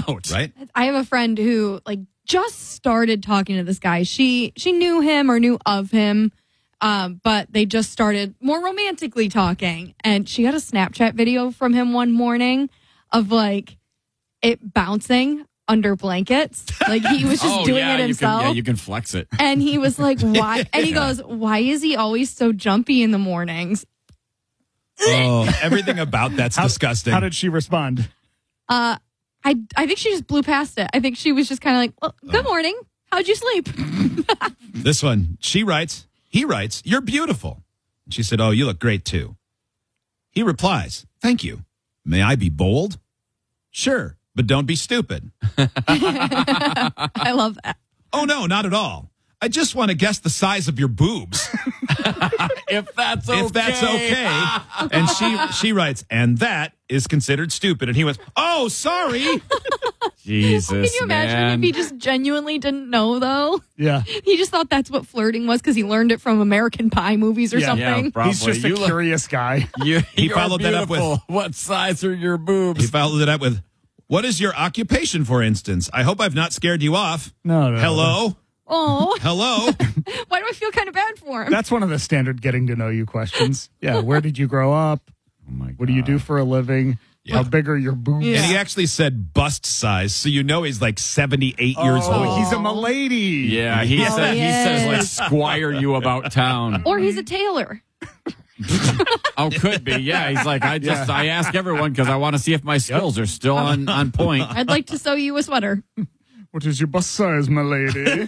out. Right? I have a friend who just started talking to this guy. She knew him or knew of him, but they just started more romantically talking. And she got a Snapchat video from him one morning of it bouncing under blankets. He was just doing it himself. You can flex it. And he was like, why? And he goes, why is he always so jumpy in the mornings? Oh, everything about that's disgusting. How did she respond? I think she just blew past it. I think she was just kind of like, well, good morning. How'd you sleep? This one, he writes, you're beautiful. She said, oh, you look great too. He replies, thank you. May I be bold? Sure, but don't be stupid. I love that. Oh, no, not at all. I just want to guess the size of your boobs. If that's okay. If that's okay. And she writes, and that is considered stupid. And he went, oh, sorry. Jesus, Can you imagine man. if he just genuinely didn't know, though? Yeah. He just thought that's what flirting was because he learned it from American Pie movies or Yeah. something. Yeah, probably. He's just a curious guy. He followed that up with, what size are your boobs? He followed it up with, what is your occupation, for instance? I hope I've not scared you off. No. Hello? Oh, Hello? why do I feel kind of bad for him? That's one of the standard getting to know you questions. Yeah. Where did you grow up? Oh my God. What do you do for a living? Yeah. How big are your boobs? Yeah. And he actually said bust size, so you know he's 78 years Oh, old. he's a milady. Yeah, he Oh, says yes. squire you about town. Or he's a tailor. Oh, could be. Yeah, he's like, I ask everyone because I want to see if my skills are still on point. I'd like to sew you a sweater. What is your bust size, my lady?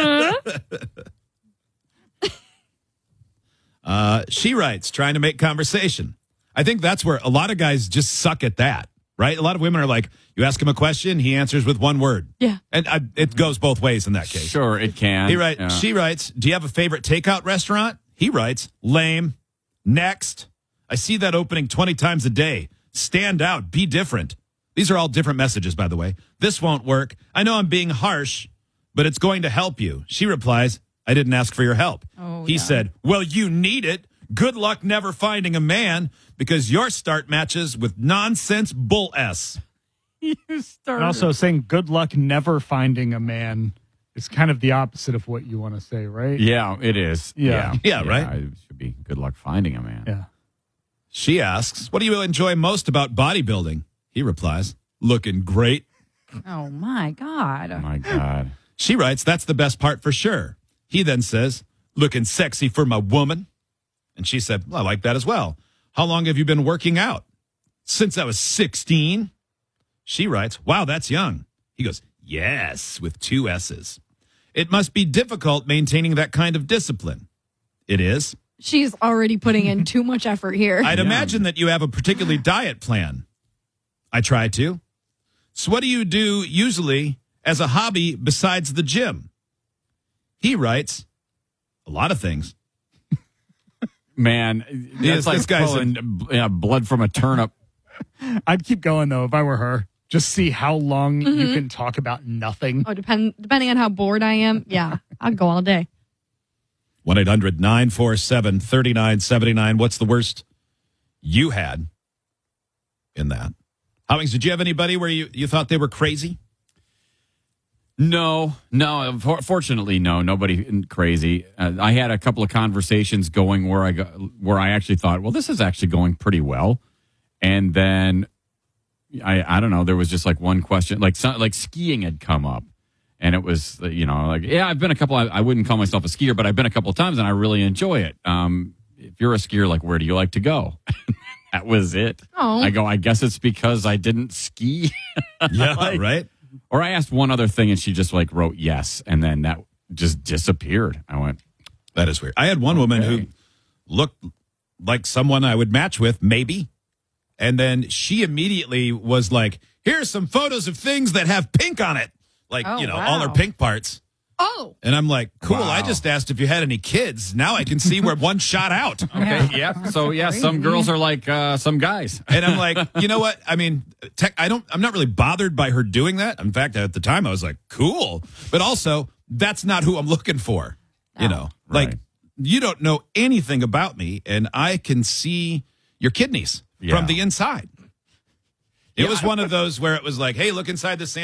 She writes, trying to make conversation. I think that's where a lot of guys just suck at that, right? A lot of women are like, you ask him a question, he answers with one word. Yeah. And it goes both ways in that case. Sure, it can. Yeah. She writes, do you have a favorite takeout restaurant? He writes, lame. Next. I see that opening 20 times a day. Stand out. Be different. These are all different messages, by the way. This won't work. I know I'm being harsh, but it's going to help you. She replies, I didn't ask for your help. He said, well, you need it. Good luck never finding a man because your start matches with nonsense bull S. And also saying good luck never finding a man is kind of the opposite of what you want to say, right? Yeah, it is. Yeah. Yeah, right? It should be good luck finding a man. Yeah. She asks, what do you enjoy most about bodybuilding? He replies, looking great. Oh, my God. Oh, my God. She writes, that's the best part for sure. He then says, looking sexy for my woman. And she said, well, I like that as well. How long have you been working out? Since I was 16. She writes, wow, that's young. He goes, yes, with 2 S's. It must be difficult maintaining that kind of discipline. It is. She's already putting in too much effort here. I'd imagine that you have a particular diet plan. I try to. So what do you do usually as a hobby besides the gym? He writes, a lot of things. Man, Yes, that's like this guy's pulling blood from a turnip. I'd keep going, though, if I were her. Just see how long you can talk about nothing. Oh, depending on how bored I am, yeah, I'd go all day. 1-800-947-3979. What's the worst you had in that? Howings, did you have anybody where you thought they were crazy? No. Fortunately, no. Nobody crazy. I had a couple of conversations going where I actually thought, well, this is actually going pretty well, and then I don't know. There was just like one question, like skiing had come up, and it was I've been a couple. I wouldn't call myself a skier, but I've been a couple of times, and I really enjoy it. If you're a skier, like, where do you like to go? That was it. Oh. I guess it's because I didn't ski. Yeah, right? Or I asked one other thing and she just wrote yes. And then that just disappeared. I went, That is weird. I had one woman who looked like someone I would match with, maybe. And then she immediately was like, here's some photos of things that have pink on it. All her pink parts. Oh, And I'm like, cool. Wow. I just asked if you had any kids. Now I can see where one shot out. okay, yeah. So, yeah, some girls are like some guys. And I'm like, you know what? I mean, I'm not really bothered by her doing that. In fact, at the time I was like, cool. But also, that's not who I'm looking for. You know, right. you don't know anything about me and I can see your kidneys from the inside. It was one of those where it was like, hey, look inside the sand.